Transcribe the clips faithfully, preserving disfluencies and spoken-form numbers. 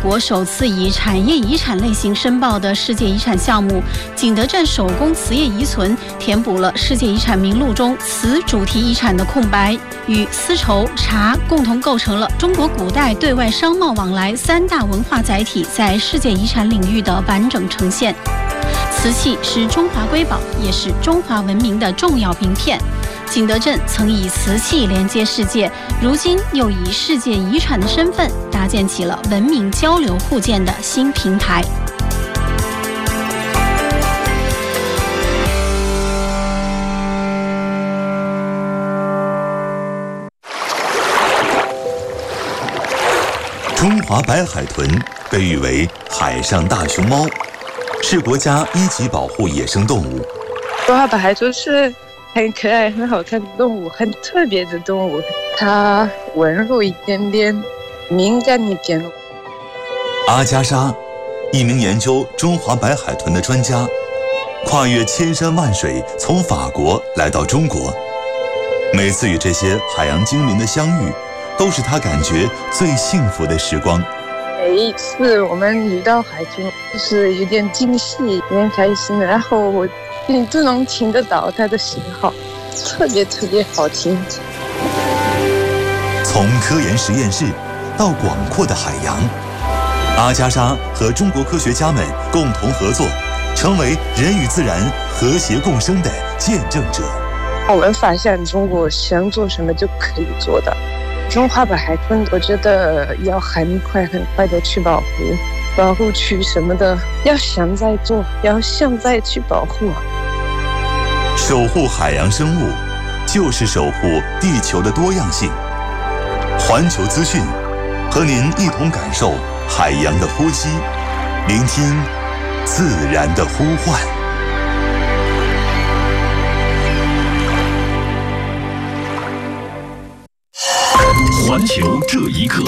国首次以产业遗产类型申报的世界遗产项目景德镇手工瓷业遗存，填补了世界遗产名录中瓷主题遗产的空白，与丝绸、茶共同构成了中国古代对外商贸往来三大文化载体在世界遗产领域的完整呈现。瓷器是中华瑰宝，也是中华文明的重要名片。景德镇曾以瓷器连接世界，如今又以世界遗产的身份搭建起了文明交流互鉴的新平台。 中华白海豚被誉为海上大熊猫，是国家一级保护野生动物。 中华白海豚是很可爱、很好看的动物，很特别的动物。它温柔一点点，敏感一点。 阿加莎，一名研究中华白海豚的专家，跨越千山万水，从法国来到中国。每次与这些海洋精灵的相遇，都是他感觉最幸福的时光。 每一次我们遇到海豚，就是有点惊喜，有点开心，然后我你都能听得到它的信号，特别特别好听。 从科研实验室到广阔的海洋，阿加莎和中国科学家们共同合作，成为人与自然和谐共生的见证者。 我们发现中国想做什么就可以做到。中华白海豚，我觉得要很快很快的去保护，保护区什么的，要现在做，要现在去保护。 守护海洋生物，就是守护地球的多样性。环球资讯，和您一同感受海洋的呼吸，聆听自然的呼唤。 环球这一刻，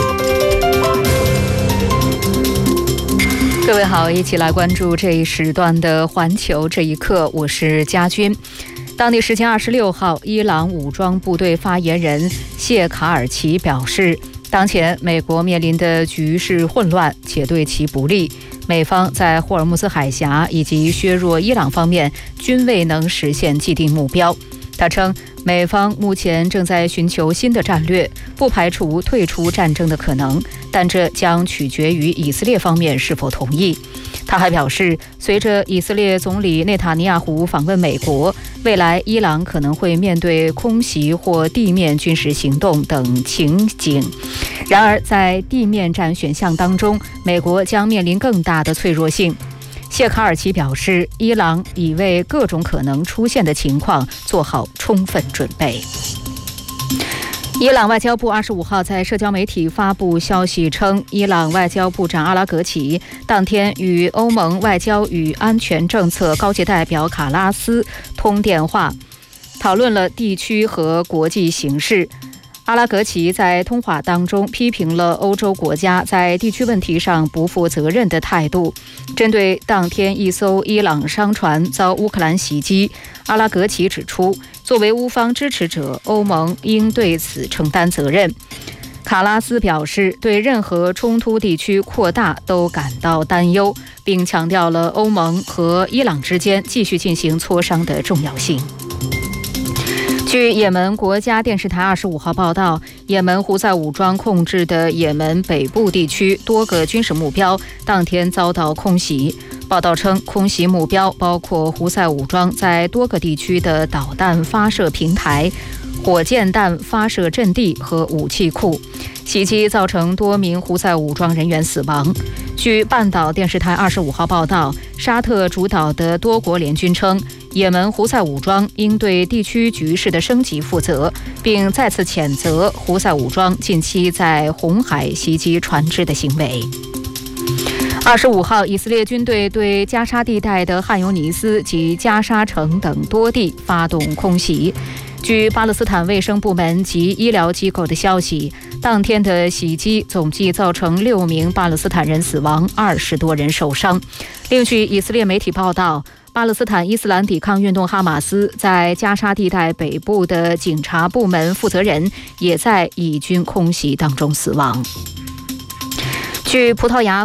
各位好，一起来关注这一时段的环球这一刻，我是佳君。当地时间二十六号，伊朗武装部队发言人谢卡尔奇表示，当前美国面临的局势混乱且对其不利，美方在霍尔木兹海峡以及削弱伊朗方面均未能实现既定目标。他称，美方目前正在寻求新的战略，不排除退出战争的可能，但这将取决于以色列方面是否同意。他还表示，随着以色列总理内塔尼亚胡访问美国，未来伊朗可能会面对空袭或地面军事行动等情景。然而，在地面战选项当中，美国将面临更大的脆弱性。谢卡尔奇表示，伊朗已为各种可能出现的情况做好充分准备。伊朗外交部二十五号在社交媒体发布消息称，伊朗外交部长阿拉格齐当天与欧盟外交与安全政策高级代表卡拉斯通电话，讨论了地区和国际形势。阿拉格齐在通话当中批评了欧洲国家在地区问题上不负责任的态度。针对当天一艘伊朗商船遭乌克兰袭击，阿拉格齐指出，作为乌方支持者，欧盟应对此承担责任。卡拉斯表示，对任何冲突地区扩大都感到担忧，并强调了欧盟和伊朗之间继续进行磋商的重要性。据也门国家电视台二十五号报道，也门胡塞武装控制的也门北部地区多个军事目标当天遭到空袭。报道称，空袭目标包括胡塞武装在多个地区的导弹发射平台、火箭弹发射阵地和武器库。袭击造成多名胡塞武装人员死亡。据半岛电视台二十五号报道，沙特主导的多国联军称，也门胡塞武装应对地区局势的升级负责，并再次谴责胡塞武装近期在红海袭击船只的行为。二十五号，以色列军队对加沙地带的汉尤尼斯及加沙城等多地发动空袭。据巴勒斯坦卫生部门及医疗机构的消息，当天的袭击总计造成六名巴勒斯坦人死亡，二十多人受伤。另据以色列媒体报道，巴勒斯坦伊斯兰抵抗运动哈马斯在加沙地带北部的警察部门负责人也在以军空袭当中死亡。据葡萄牙